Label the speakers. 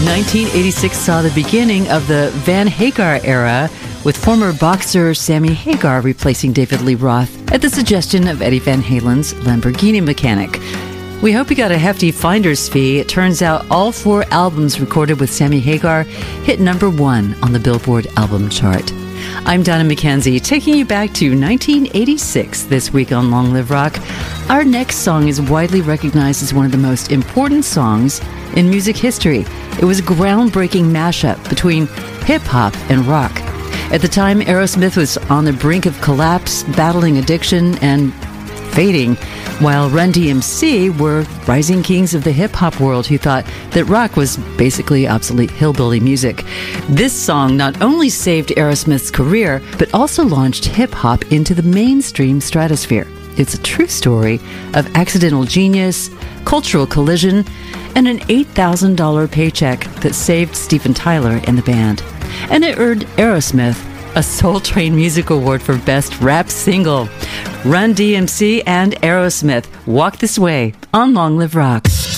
Speaker 1: 1986 saw the beginning of the Van Hagar era, with former boxer Sammy Hagar replacing David Lee Roth at the suggestion of Eddie Van Halen's Lamborghini mechanic. We hope you got a hefty finder's fee. It turns out all 4 albums recorded with Sammy Hagar hit number 1 on the Billboard album chart. I'm Donna McKenzie, taking you back to 1986 this week on Long Live Rock. Our next song is widely recognized as one of the most important songs in music history. It was a groundbreaking mashup between hip-hop and rock. At the time, Aerosmith was on the brink of collapse, battling addiction and fading, while Run DMC were rising kings of the hip-hop world who thought that rock was basically obsolete hillbilly music. This song not only saved Aerosmith's career, but also launched hip-hop into the mainstream stratosphere. It's a true story of accidental genius, cultural collision, and an $8,000 paycheck that saved Steven Tyler and the band. And it earned Aerosmith a Soul Train Music Award for Best Rap Single. Run DMC and Aerosmith, Walk This Way on Long Live Rock.